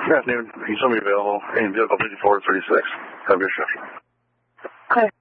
Good afternoon. You show me available in vehicle 5436. Have a good shift. Okay.